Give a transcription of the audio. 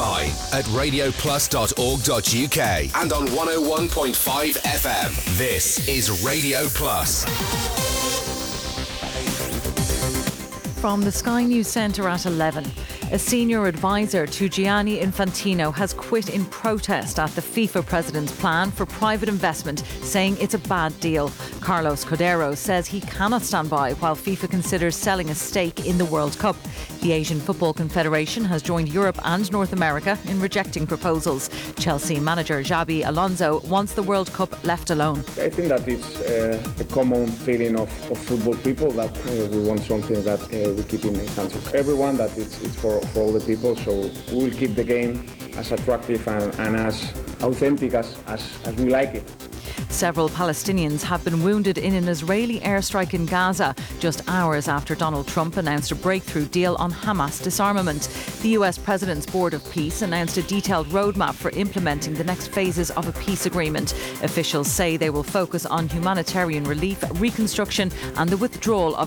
online at radioplus.org.uk and on 101.5 FM. This is Radio Plus. From the Sky News Centre at 11. A senior advisor to Gianni Infantino has quit in protest at the FIFA president's plan for private investment, saying it's a bad deal. Carlos Cordero says he cannot stand by while FIFA considers selling a stake in the World Cup. The Asian Football Confederation has joined Europe and North America in rejecting proposals. Chelsea manager Xabi Alonso wants the World Cup left alone. I think that it's a common feeling of football people that we want something that we keep in the hands of everyone, that it's for all the people. So we will keep the game as attractive and as authentic as we like it. Several Palestinians have been wounded in an Israeli airstrike in Gaza just hours after Donald Trump announced a breakthrough deal on Hamas disarmament. The US President's Board of Peace announced a detailed roadmap for implementing the next phases of a peace agreement. Officials say they will focus on humanitarian relief, reconstruction and the withdrawal of